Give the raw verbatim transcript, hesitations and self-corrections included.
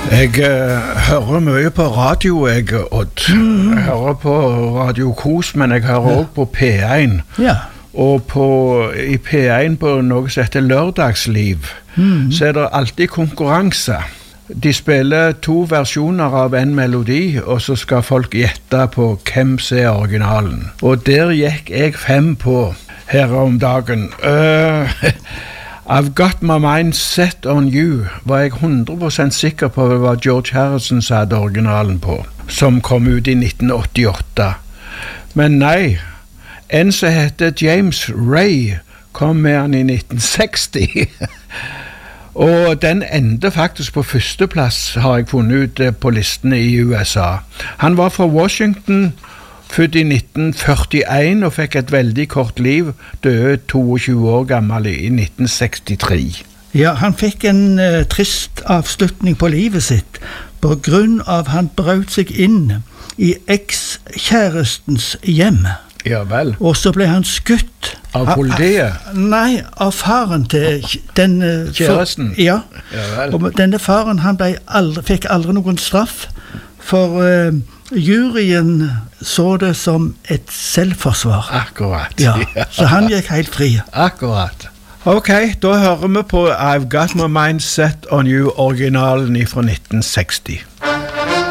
Jeg uh, hører mye på radio, jeg, Odd. Mm. Jeg hører på Radio Kos, men jeg hører også på P en. Ja. Og på, i P en på noe som heter Lørdagsliv, mm. så er det alltid konkurranse. De spiller to versjoner av en melodi, og så skal folk gjette på hvem som er originalen. Og der gikk jeg fem på her om dagen. Uh, I've got my mind set on you, var jeg hundre prosent sikker på det var George Harrison som hadde originalen på, som kom ut i nitten åttiåtte. Men nei, en som heter James Ray kom med han i nitten seksti. Og den ender faktisk på førsteplass, har jeg funnet ut på listene i U S A. Han var fra Washington, født i nitten førtien og fikk et veldig kort liv, døde tjueto år gammel i nitten sekstitre. Ja, han fikk en uh, trist avslutning på livet sitt, på grunn av han brøt seg inn i ekskjærestens hjem. Ja vel. Og så ble han skutt. Av politiet? Ha, nei, av faren til den... Uh, Kjæresten? For, ja. Ja vel. Og denne faren, han ble aldri, fikk aldri noen straff, for... Uh, juryen så det som et selvforsvar. Akkurat. Ja, så han gikk helt fri. Akkurat. Ok, da hører vi på I've Got My Mind Set On You, originalen fra nitten seksti.